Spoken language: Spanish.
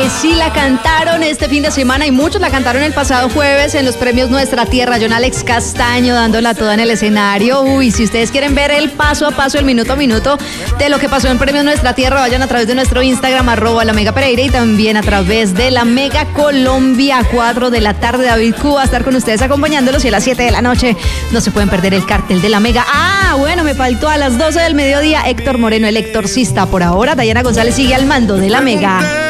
sí la cantaron este fin de semana y muchos la cantaron el pasado jueves en los premios Nuestra Tierra. John Alex Castaño dándola toda en el escenario. Uy, si ustedes quieren ver el paso a paso, el minuto a minuto de lo que pasó en premios Nuestra Tierra, vayan a través de nuestro Instagram, @LaMegaPereira, y también a través de La Mega Colombia. 4 de la tarde, David Q va a estar con ustedes acompañándolos, y a las 7 de la noche no se pueden perder el cartel de La Mega. Bueno, me faltó a las 12 del mediodía Héctor Moreno, el exorcista. Por ahora, Dayana González sigue al mando de La Mega.